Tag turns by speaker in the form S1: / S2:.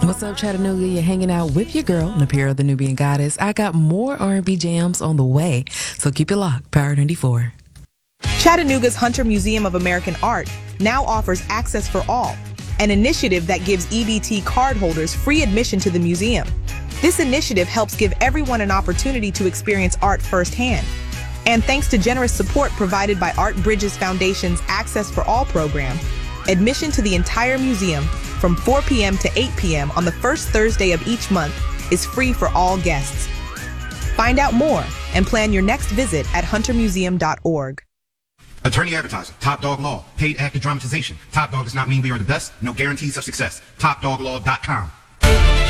S1: What's up, Chattanooga? You're hanging out with your girl, Napira, the Nubian Goddess. I got more R&B jams on the way, so keep it locked. Power 94.
S2: Chattanooga's Hunter Museum of American Art now offers Access for All, an initiative that gives EBT cardholders free admission to the museum. This initiative helps give everyone an opportunity to experience art firsthand. And thanks to generous support provided by Art Bridges Foundation's Access for All program, admission to the entire museum from 4 p.m. to 8 p.m. on the first Thursday of each month is free for all guests. Find out more and plan your next visit at huntermuseum.org.
S3: Attorney advertising. Top Dog Law. Paid actor dramatization. Top Dog does not mean we are the best. No guarantees of success. TopDogLaw.com.